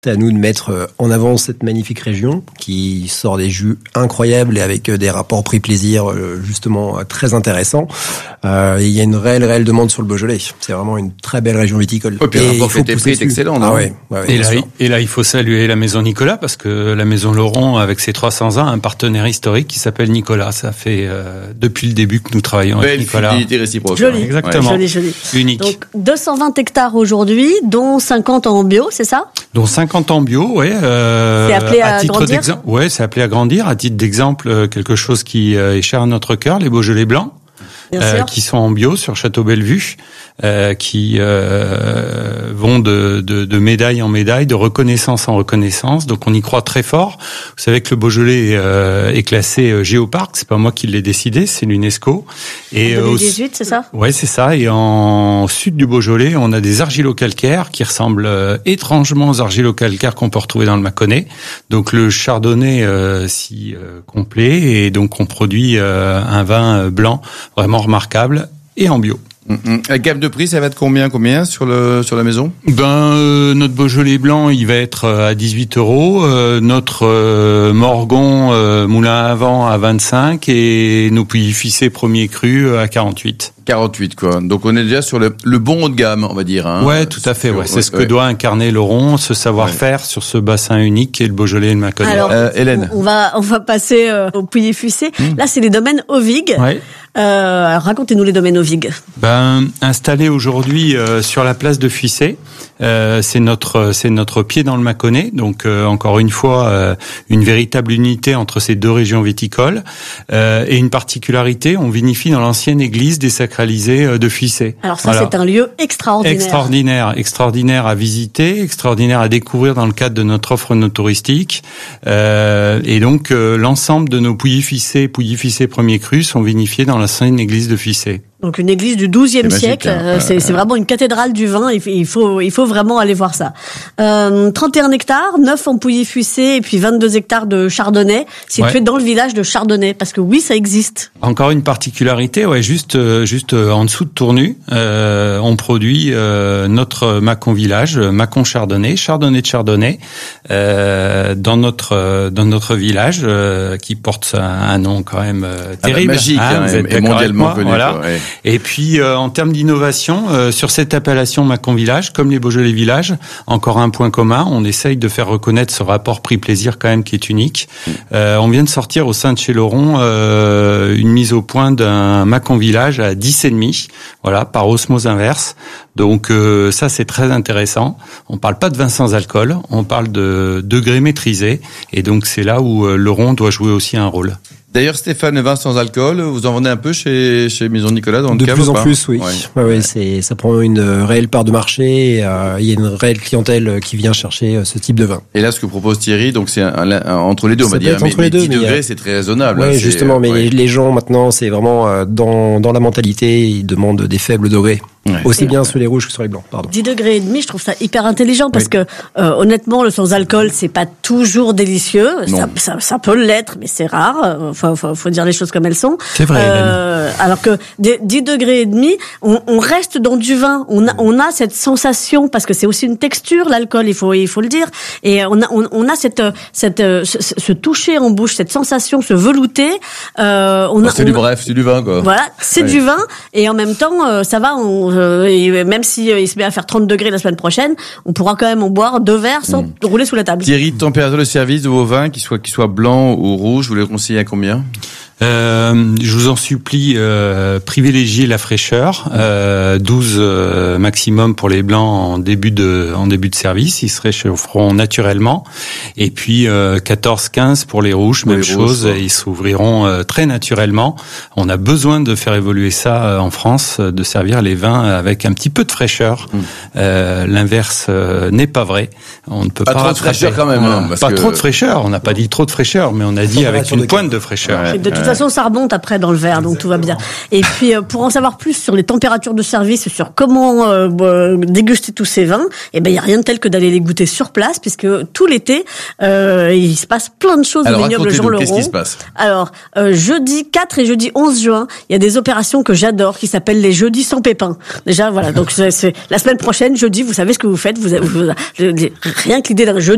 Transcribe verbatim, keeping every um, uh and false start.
C'est à nous de mettre en avant cette magnifique région qui sort des jus incroyables et avec des rapports prix-plaisir justement très intéressants. Euh, il y a une réelle, réelle demande sur le Beaujolais. C'est vraiment une très belle région viticole. Et puis le rapport qualité-prix est excellent, non? Ah ouais, ouais, et, là, et là, il faut saluer la maison Nicolas parce que la maison Laurent, avec ses trois cents ans, a un partenaire historique qui s'appelle Nicolas. Ça fait euh, depuis le début que nous travaillons Belle avec Nicolas. Fidélité réciproque. Joli, exactement. Joli, joli. Unique. Donc deux cent vingt hectares aujourd'hui, dont cinquante en bio, c'est ça? Dont cinquante en bio, ouais. Euh, c'est appelé à, à titre grandir. d'exemple, ouais, c'est appelé à grandir. À titre d'exemple, quelque chose qui est cher à notre cœur, les Beaujolais blancs. Euh, qui sont en bio sur Château Bellevue, euh, qui euh, vont de, de, de médaille en médaille, de reconnaissance en reconnaissance. Donc on y croit très fort. Vous savez que le Beaujolais euh, est classé Géoparc. C'est pas moi qui l'ai décidé, c'est l'UNESCO. Et en deux mille dix-huit, euh, c'est ça? Ouais, c'est ça. Et en sud du Beaujolais, on a des argilo-calcaires qui ressemblent euh, étrangement aux argilo-calcaires qu'on peut retrouver dans le Mâconnais. Donc le chardonnay euh, s'y euh, complaît et donc on produit euh, un vin blanc vraiment remarquable et en bio. Mmh. La gamme de prix, ça va être combien, combien sur le sur la maison? Ben euh, notre Beaujolais blanc, il va être à dix-huit euros. Euh, notre euh, Morgon euh, Moulin à Vent à vingt-cinq et nos Pouilly-Ficé premier cru à quarante-huit. quarante-huit quoi. Donc on est déjà sur le, le bon haut de gamme, on va dire. Hein. Ouais, tout à fait. Ouais. C'est ouais, ce que ouais. doit incarner Laurent, ce savoir-faire ouais. sur ce bassin unique qu'est le Beaujolais et le Mâconnais. Alors, euh, Hélène, on va on va passer euh, au Pouilly-Ficé. Mmh. Là, c'est les domaines Ovig. Ouais. Euh, alors racontez-nous les domaines Ovig. Ben installé aujourd'hui euh, sur la place de Fuissé, euh, c'est notre c'est notre pied dans le Mâconnais. Donc euh, encore une fois euh, une véritable unité entre ces deux régions viticoles euh, et une particularité, on vinifie dans l'ancienne église désacralisée euh, de Fuissé. Alors ça voilà. C'est un lieu extraordinaire. Extraordinaire, extraordinaire à visiter, extraordinaire à découvrir dans le cadre de notre offre no touristique. Euh, et donc euh, l'ensemble de nos Pouilly-Ficé, Pouilly-Ficé premier cru sont vinifiés dans l'ancienne église de Fuissé. Donc une église du douzième siècle, magique, hein. c'est, c'est vraiment une cathédrale du vin, il faut, il faut vraiment aller voir ça. Euh, trente et un hectares, neuf en Pouilly-Ficé et puis vingt-deux hectares de Chardonnay, situé ouais. dans le village de Chardonnay, parce que oui, ça existe. Encore une particularité, ouais, juste, juste en dessous de Tournu, euh, on produit euh, notre Mâcon village, Mâcon Chardonnay, Chardonnay de Chardonnay, euh, dans notre dans notre village, euh, qui porte un, un nom quand même euh, terrible, ah, magique, hein, hein, vous êtes et mondialement connu. Voilà. Quoi, ouais. Et puis euh, en termes d'innovation, euh, sur cette appellation Mâcon Village, comme les Beaujolais Villages, encore un point commun, on essaye de faire reconnaître ce rapport prix-plaisir quand même qui est unique. Mmh. Euh, on vient de sortir au sein de chez Laurent euh, une mise au point d'un Mâcon Village à dix virgule cinq, voilà, par osmose inverse. Donc euh, ça c'est très intéressant. On parle pas de vin sans alcool, on parle de degré maîtrisé, et donc c'est là où euh, Laurent doit jouer aussi un rôle. D'ailleurs, Stéphane, le vin sans alcool, vous en vendez un peu chez chez Maison Nicolas dans le De cave, plus ou en pas plus, oui. Ouais. Ouais, ouais, c'est ça prend une réelle part de marché. Et, euh, il y a une réelle clientèle qui vient chercher ce type de vin. Et là, ce que propose Thierry, donc c'est un, un, un, entre les deux, on ça va dire. Entre mais, les deux, mais dix mais degrés, a... c'est très raisonnable. Oui, hein, justement, mais ouais. les gens maintenant, c'est vraiment euh, dans dans la mentalité, ils demandent des faibles degrés. Ouais. Aussi bien sur les rouges que sur les blancs, pardon. dix degrés et demi, je trouve ça hyper intelligent parce oui. que euh, honnêtement, le sans alcool, c'est pas toujours délicieux. Ça, ça, ça peut l'être, mais c'est rare. Faut, faut, faut dire les choses comme elles sont. C'est vrai. Euh, alors que dix degrés et demi, on, on reste dans du vin. On a, on a cette sensation parce que c'est aussi une texture, l'alcool. Il faut, il faut le dire. Et on a, on, on a cette, cette, ce, ce toucher en bouche, cette sensation, ce velouté. Euh, on oh, a, c'est on du a, bref, c'est du vin, quoi. Voilà, c'est ouais. du vin. Et en même temps, euh, ça va. On, euh, et même si euh, il se met à faire trente degrés la semaine prochaine, on pourra quand même en boire deux verres sans mmh. rouler sous la table. Thierry, température de service de vos vins, qu'ils soient, qu'ils soient blancs ou rouges, vous les conseillez à combien? Euh, je vous en supplie, euh, privilégiez la fraîcheur. Euh, douze euh, maximum pour les blancs en début de en début de service, ils se réchaufferont naturellement. Et puis euh, quatorze quinze pour les rouges, même les chose, rouges, ils s'ouvriront euh, très naturellement. On a besoin de faire évoluer ça euh, en France, de servir les vins avec un petit peu de fraîcheur. Mmh. Euh, l'inverse euh, n'est pas vrai. On ne peut pas pas trop de fraîcheur quand même. Hein, parce pas que... trop de fraîcheur. On n'a pas dit trop de fraîcheur, mais on a dit avec une pointe de fraîcheur. Ouais, de toute façon, ça remonte après dans le verre, donc tout va bien. Et puis, euh, pour en savoir plus sur les températures de service, sur comment euh, euh, déguster tous ces vins, eh ben, il y a rien de tel que d'aller les goûter sur place, puisque tout l'été, euh, il se passe plein de choses Alors, au vignoble Jean Laurent. Qu'est-ce qui se passe? Alors, euh, jeudi quatre et jeudi onze juin, il y a des opérations que j'adore, qui s'appellent les jeudis sans pépins. Déjà, voilà. Donc, c'est, c'est la semaine prochaine, jeudi, vous savez ce que vous faites. Vous, vous, vous rien que l'idée d'un jeudi